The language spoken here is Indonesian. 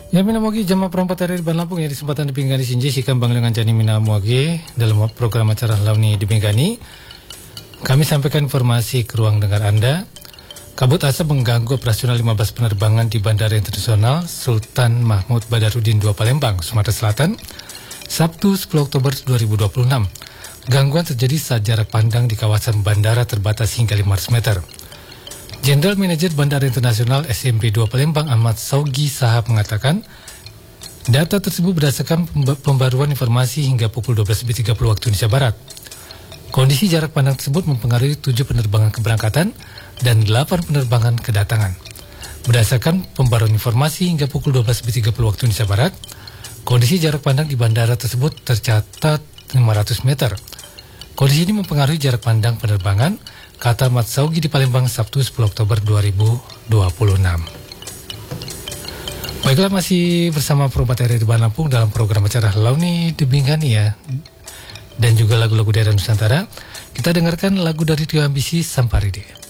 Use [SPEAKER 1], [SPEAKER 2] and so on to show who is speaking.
[SPEAKER 1] Ya minamogi jama perempat dari Ban Lampung yang disempatan dipinggani sinji sikam banglengan jani minamogi dalam program acara launi dipinggani. Kami sampaikan informasi ke ruang dengar Anda. Kabut asap mengganggu operasional 15 penerbangan di Bandara Internasional Sultan Mahmud Badarudin II Palembang, Sumatera Selatan, Sabtu 10 Oktober 2026. Gangguan terjadi saat jarak pandang di kawasan bandara terbatas hingga 500 meter. Jenderal Manajer Bandara Internasional SMP 2 Palembang Ahmad Saugi Sahab mengatakan, data tersebut berdasarkan pembaruan informasi hingga pukul 12.30 waktu Indonesia Barat. Kondisi jarak pandang tersebut mempengaruhi 7 penerbangan keberangkatan dan 8 penerbangan kedatangan. Berdasarkan pembaruan informasi hingga pukul 12.30 waktu Indonesia Barat, kondisi jarak pandang di bandara tersebut tercatat 500 meter. Kondisi ini mempengaruhi jarak pandang penerbangan, kata Ahmad Saugi di Palembang Sabtu 10 Oktober 2026. Baiklah, masih bersama Perempat RRI Ban Lampung dalam program acara Launi Dibinggani ya. Dan juga lagu-lagu daerah Nusantara. Kita dengarkan lagu dari Trio Ambisi Samparide.